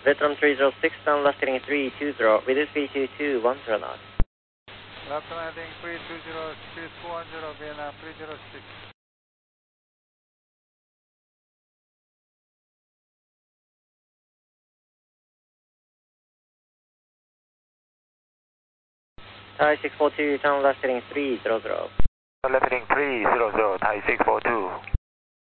Vietnam 306, down left heading 320, reduce 322, 10 knots. Left landing 320, speed 410, Vietnam 306. Thai 642, down left heading 300. Left heading 300, Thai 642.